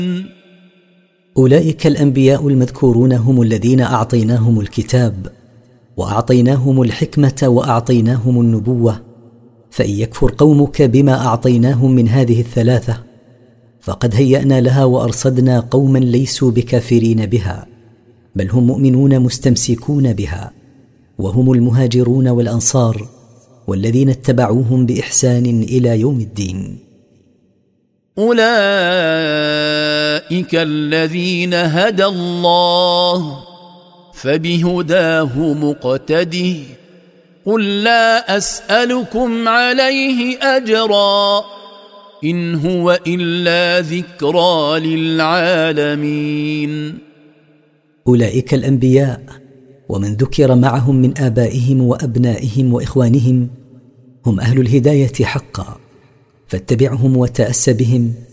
أولئك الأنبياء المذكورون هم الذين أعطيناهم الكتاب وأعطيناهم الحكمة وأعطيناهم النبوة، فإن يكفر قومك بما أعطيناهم من هذه الثلاثة فقد هيأنا لها وأرصدنا قوما ليسوا بكافرين بها، بل هم مؤمنون مستمسكون بها، وهم المهاجرون والأنصار والذين اتبعوهم بإحسان إلى يوم الدين. أولئك الذين هدى الله فبهداه مقتده قل لا أسألكم عليه أجرا إن هو إلا ذكرى للعالمين. أولئك الأنبياء ومن ذكر معهم من آبائهم وأبنائهم وإخوانهم هم أهل الهداية حقا، فاتبعهم وتأس بهم